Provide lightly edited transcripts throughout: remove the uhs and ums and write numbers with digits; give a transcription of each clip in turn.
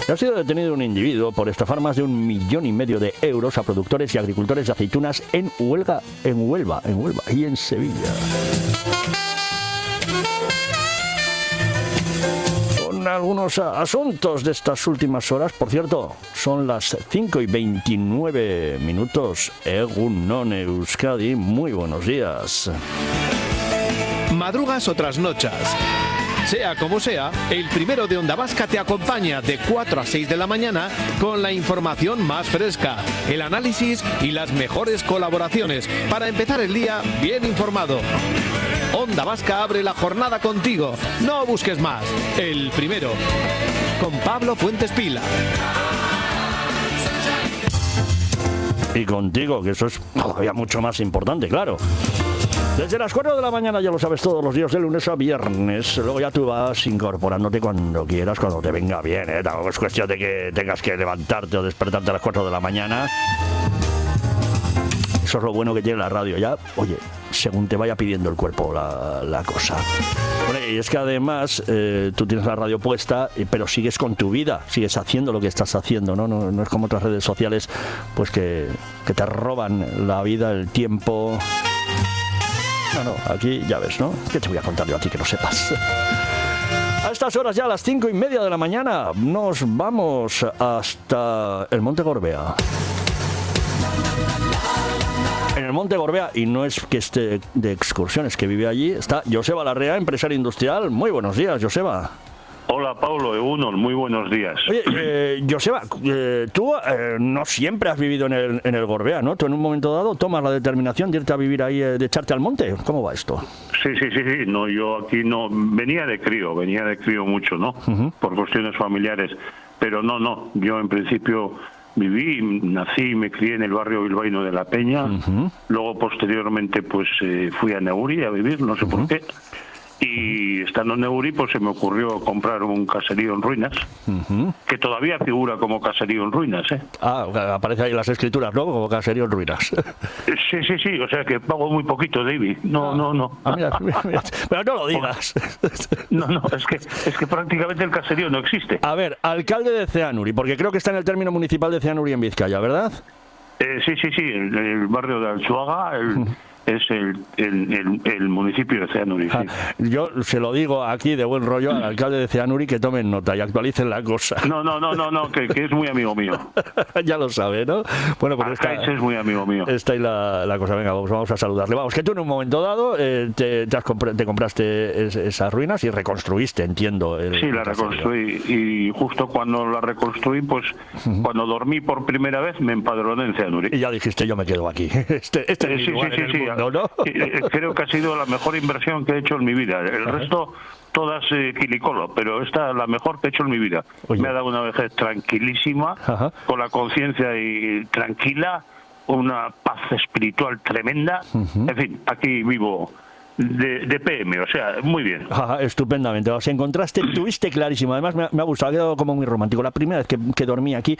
Ha sido detenido un individuo por estafar más de 1,5 millones de euros a productores y agricultores de aceitunas en Huelva y en Sevilla. Con algunos asuntos de estas últimas horas, por cierto, son las 5:29. Egunon Euskadi, muy buenos días. Madrugas o trasnochas. Sea como sea, el primero de Onda Vasca te acompaña de 4 a 6 de la mañana con la información más fresca, el análisis y las mejores colaboraciones para empezar el día bien informado. Onda Vasca abre la jornada contigo. No busques más. El primero. Con Pablo Fuentes Pila. Y contigo, que eso es todavía mucho más importante, claro. Desde las 4 de la mañana, ya lo sabes, todos los días de lunes a viernes. Luego ya tú vas incorporándote cuando quieras, cuando te venga bien, ¿eh? Tampoco es cuestión de que tengas que levantarte o despertarte a las 4 de la mañana. Eso es lo bueno que tiene la radio. Ya, oye, según te vaya pidiendo el cuerpo la cosa. Bueno, y es que además tú tienes la radio puesta, pero sigues con tu vida, sigues haciendo lo que estás haciendo, ¿no? No es como otras redes sociales, pues que te roban la vida, el tiempo. No, aquí ya ves, ¿no? ¿Qué te voy a contar yo a ti que no sepas? A estas horas ya, a las 5:30 de la mañana, nos vamos hasta el Monte Gorbea. En el Monte Gorbea, y no es que esté de excursiones, que vive allí, está Joseba Larrea, empresario industrial. Muy buenos días, Joseba. Hola, Pablo, Egunon, muy buenos días. Oye, Joseba, tú no siempre has vivido en el Gorbea, ¿no? Tú en un momento dado tomas la determinación de irte a vivir ahí, de echarte al monte. ¿Cómo va esto? Sí. No, yo aquí no... Venía de crío mucho, ¿no? Uh-huh. Por cuestiones familiares. Pero no. Yo en principio viví, nací y me crié en el barrio bilbaíno de La Peña. Uh-huh. Luego, posteriormente, pues fui a Neuri a vivir, no sé por qué. Y estando en Neuri, pues se me ocurrió comprar un caserío en ruinas, uh-huh, que todavía figura como caserío en ruinas, ¿eh? Aparece ahí en las escrituras, ¿no? Como caserío en ruinas. Sí, o sea que pago muy poquito de IBI. No. Mira. Pero no lo digas. No, es que prácticamente el caserío no existe. A ver, alcalde de Ceanuri, porque creo que está en el término municipal de Ceanuri en Vizcaya, ¿verdad? Sí, el barrio de Alzuaga, es el municipio de Ceanuri. Sí. Yo se lo digo aquí de buen rollo al alcalde de Ceanuri que tomen nota y actualicen la cosa. No, que es muy amigo mío. Ya lo sabe, ¿no? Bueno, pues es muy amigo mío. Está ahí la cosa. Venga, vamos a saludarle. Vamos, que tú en un momento dado te compraste esas ruinas y reconstruiste, entiendo. Sí, la reconstruí. Y justo cuando la reconstruí, pues cuando dormí por primera vez me empadroné en Ceanuri. Y ya dijiste, yo me quedo aquí. Este es mi lugar en el mundo, ¿no? Creo que ha sido la mejor inversión que he hecho en mi vida. El resto, todas quilicolo, pero esta es la mejor que he hecho en mi vida. Oye. Me ha dado una vejez tranquilísima, con la conciencia y tranquila, una paz espiritual tremenda. En fin, aquí vivo de PM, o sea, muy bien. Estupendamente. O sea, tuviste clarísimo. Además, me ha gustado, ha quedado como muy romántico. La primera vez que dormí aquí,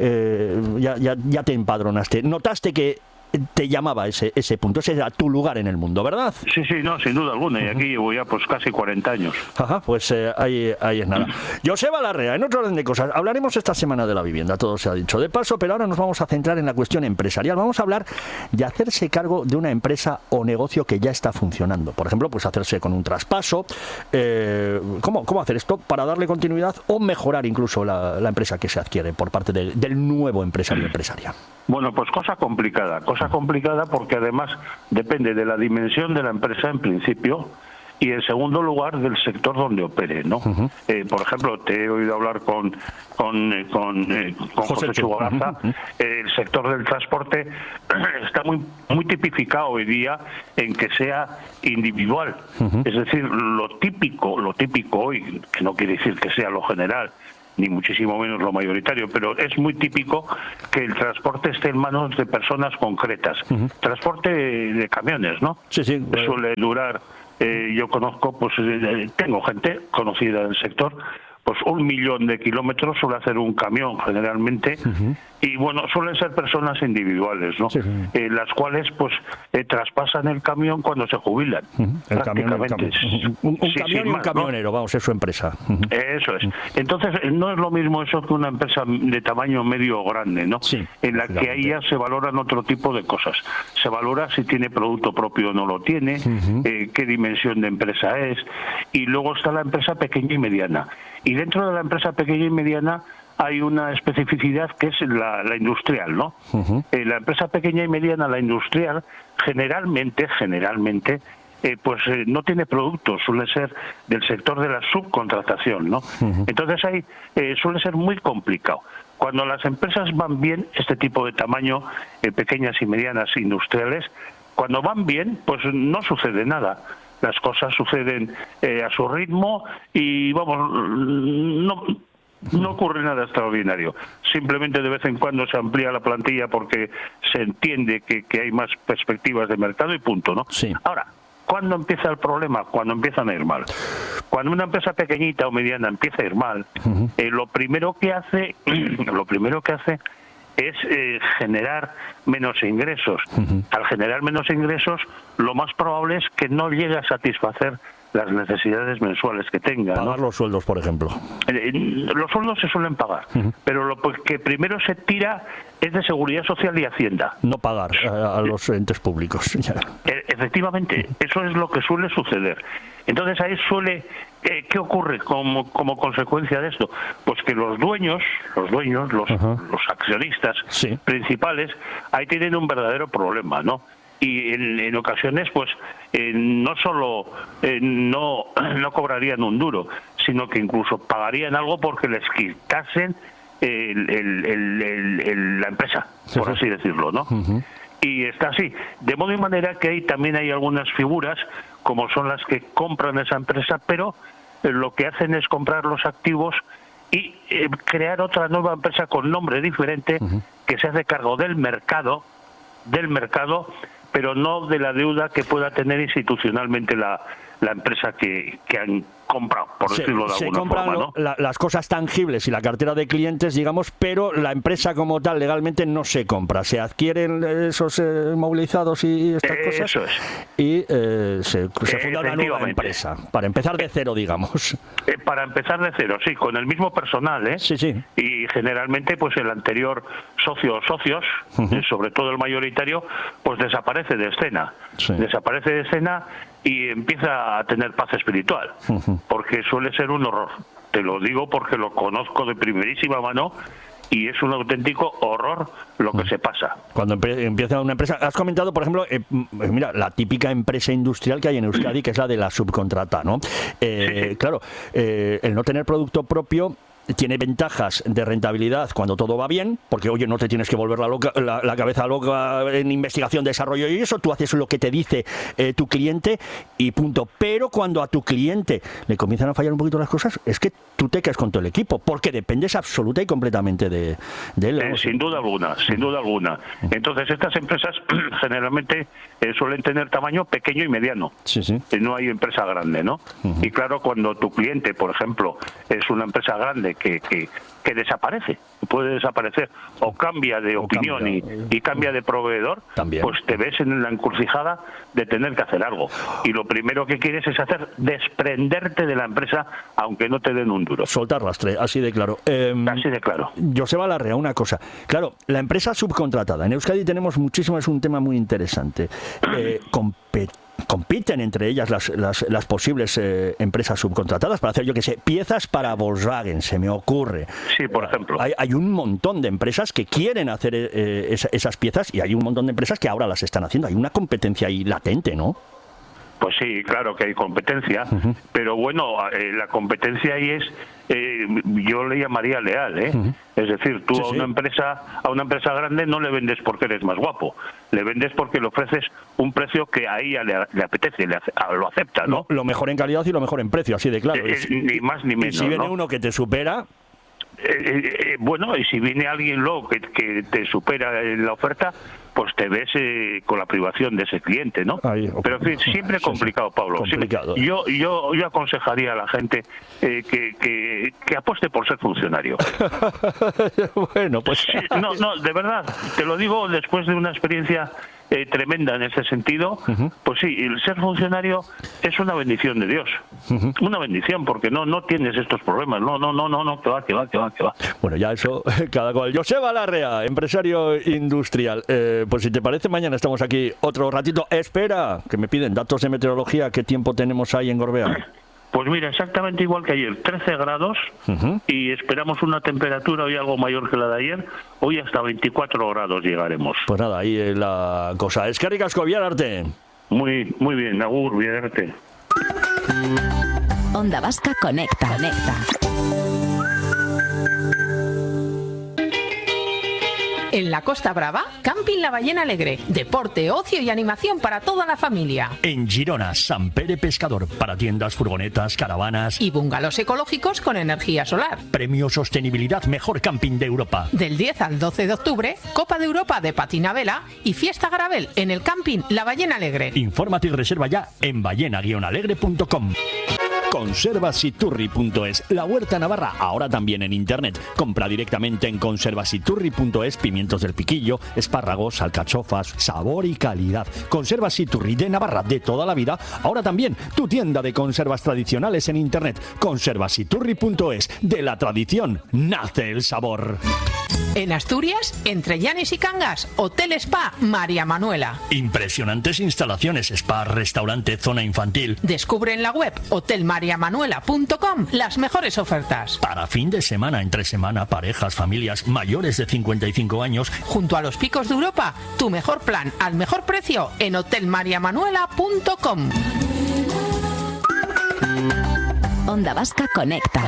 ya te empadronaste. Notaste que te llamaba ese punto, ese era tu lugar en el mundo, ¿verdad? Sí, no, sin duda alguna, y aquí llevo ya pues casi 40 años. Pues ahí es nada. Joseba Larrea, en otro orden de cosas, hablaremos esta semana de la vivienda, todo se ha dicho de paso, pero ahora nos vamos a centrar en la cuestión empresarial. Vamos a hablar de hacerse cargo de una empresa o negocio que ya está funcionando. Por ejemplo, pues hacerse con un traspaso. ¿Cómo hacer esto para darle continuidad o mejorar incluso la empresa que se adquiere por parte del nuevo empresario o empresaria? Bueno, pues cosa complicada porque además depende de la dimensión de la empresa en principio y en segundo lugar del sector donde opere, ¿no? Uh-huh. Por ejemplo, te he oído hablar con José Chugarza. El sector del transporte está muy tipificado hoy día en que sea individual. Uh-huh. Es decir, lo típico hoy, que no quiere decir que sea lo general, ni muchísimo menos lo mayoritario, pero es muy típico que el transporte esté en manos de personas concretas. Uh-huh. Transporte de camiones, ¿no? Sí. Suele durar, yo conozco, pues tengo gente conocida del sector, pues 1 millón de kilómetros suele hacer un camión generalmente, y bueno, suelen ser personas individuales, ¿no? Las cuales pues traspasan el camión cuando se jubilan. El camión y un camionero, ¿no? Vamos, es su empresa. Eso es. Entonces no es lo mismo eso que una empresa de tamaño medio o grande, ¿no? En la que ahí ya se valoran otro tipo de cosas. Se valora si tiene producto propio o no lo tiene, qué dimensión de empresa es, y luego está la empresa pequeña y mediana. Y dentro de la empresa pequeña y mediana hay una especificidad que es la industrial, ¿no? La empresa pequeña y mediana, la industrial, generalmente, pues no tiene productos, suele ser del sector de la subcontratación, ¿no? Entonces ahí suele ser muy complicado. Cuando las empresas van bien, este tipo de tamaño, pequeñas y medianas industriales, cuando van bien, pues no sucede nada. Las cosas suceden a su ritmo y, vamos, no ocurre nada extraordinario. Simplemente de vez en cuando se amplía la plantilla porque se entiende que hay más perspectivas de mercado y punto, ¿no? Ahora, ¿cuándo empieza el problema? Cuando empiezan a ir mal. Cuando una empresa pequeñita o mediana empieza a ir mal, lo primero que hace es generar menos ingresos. Al generar menos ingresos, lo más probable es que no llegue a satisfacer las necesidades mensuales que tenga. Pagar los sueldos, por ejemplo. Los sueldos se suelen pagar, pero lo que primero se tira es de seguridad social y hacienda. No pagar a los entes públicos. Efectivamente, eso es lo que suele suceder. Entonces ahí ¿qué ocurre como consecuencia de esto? Pues que los dueños, los accionistas principales, ahí tienen un verdadero problema, ¿no? Y en ocasiones, pues, no solo no cobrarían un duro, sino que incluso pagarían algo porque les quitasen la empresa, por así decirlo, ¿no? Y está así. De modo y manera que también hay algunas figuras, como son las que compran esa empresa, pero lo que hacen es comprar los activos y crear otra nueva empresa con nombre diferente que se hace cargo del mercado, pero no de la deuda que pueda tener institucionalmente la empresa que han comprado, por decirlo de alguna forma, ¿no? Las cosas tangibles y la cartera de clientes, digamos, pero la empresa como tal legalmente no se compra. Se adquieren esos movilizados y estas cosas. Eso es. Y se funda una nueva empresa. Para empezar de cero, digamos. Para empezar de cero, sí, con el mismo personal, ¿eh? Y generalmente, pues el anterior socio o socios, sobre todo el mayoritario, pues desaparece de escena. Desaparece de escena y empieza a tener paz espiritual, porque suele ser un horror. Te lo digo porque lo conozco de primerísima mano y es un auténtico horror lo que se pasa. Cuando empieza una empresa, has comentado, por ejemplo, mira, la típica empresa industrial que hay en Euskadi, que es la de la subcontrata, ¿no? Claro, el no tener producto propio tiene ventajas de rentabilidad cuando todo va bien, porque oye, no te tienes que volver la cabeza loca en investigación, desarrollo y eso, tú haces lo que te dice tu cliente y punto. Pero cuando a tu cliente le comienzan a fallar un poquito las cosas, es que tú te quedas con todo el equipo, porque dependes absoluta y completamente de él. Sin duda alguna. Entonces estas empresas generalmente suelen tener tamaño pequeño y mediano. No hay empresa grande, ¿no? Y claro, cuando tu cliente, por ejemplo, es una empresa grande que desaparece, puede desaparecer o cambia de opinión y cambia de proveedor, pues te ves en la encrucijada de tener que hacer algo. Y lo primero que quieres es desprenderte de la empresa, aunque no te den un duro. Soltar rastre, así de claro. Así de claro. Joseba Larrea, una cosa. Claro, la empresa subcontratada. En Euskadi tenemos muchísimo, es un tema muy interesante. Compiten entre ellas las posibles empresas subcontratadas para hacer, yo que sé, piezas para Volkswagen, se me ocurre. Sí, por ejemplo. Hay un montón de empresas que quieren hacer esas piezas y hay un montón de empresas que ahora las están haciendo. Hay una competencia ahí latente, ¿no? Pues sí, claro que hay competencia, pero bueno, la competencia ahí es, yo le llamaría leal, ¿eh? Es decir, tú a una empresa grande no le vendes porque eres más guapo, le vendes porque le ofreces un precio que a ella le apetece, lo acepta, ¿no? Lo mejor en calidad y lo mejor en precio, así de claro. Ni más ni menos. Y si viene uno que te supera, Bueno, y si viene alguien luego que te supera en la oferta, pues te ves con la privación de ese cliente, ¿no? Pero en fin, siempre complicado, Pablo. Complicado. Siempre. Yo aconsejaría a la gente que apueste por ser funcionario. Bueno, pues... No, de verdad, te lo digo después de una experiencia tremenda en ese sentido. Pues sí, el ser funcionario es una bendición de Dios. Una bendición, porque no tienes estos problemas. No, que va. Bueno, ya eso, cada cual. Joseba Larrea, empresario industrial. Pues si te parece, mañana estamos aquí otro ratito. Espera, que me piden datos de meteorología. ¿Qué tiempo tenemos ahí en Gorbea? Pues mira, exactamente igual que ayer, 13 grados, y esperamos una temperatura hoy algo mayor que la de ayer. Hoy hasta 24 grados llegaremos. Pues nada, ahí la cosa. Eskerrik asko, Biararte. Muy bien, agur, Biararte. Onda Vasca Conecta. En la Costa Brava, Camping La Ballena Alegre. Deporte, ocio y animación para toda la familia. En Girona, Sant Pere Pescador. Para tiendas, furgonetas, caravanas. Y bungalows ecológicos con energía solar. Premio Sostenibilidad Mejor Camping de Europa. Del 10 al 12 de octubre, Copa de Europa de patina vela y fiesta Garabel en el Camping La Ballena Alegre. Infórmate y reserva ya en ballena-alegre.com. Conservasiturri.es, la huerta navarra, ahora también en internet. Compra directamente en conservasiturri.es pimientos del piquillo, espárragos, alcachofas, sabor y calidad. Conservasiturri de Navarra de toda la vida, ahora también tu tienda de conservas tradicionales en internet. Conservasiturri.es, de la tradición nace el sabor. En Asturias, entre Llanes y Cangas, Hotel Spa María Manuela. Impresionantes instalaciones, spa, restaurante, zona infantil. Descubre en la web hotelmariamanuela.com las mejores ofertas. Para fin de semana, entre semana, parejas, familias mayores de 55 años. Junto a los picos de Europa, tu mejor plan al mejor precio en hotelmariamanuela.com. Onda Vasca Conecta.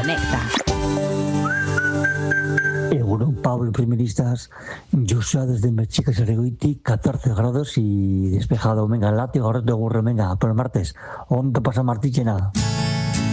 Egunon, Pablo, primeristas. Yo soy desde Mechicas y Regoiti, 14 grados y despejado. Venga, látigo, reto, gurre, venga, por el martes. ¿Dónde pasa Martichena?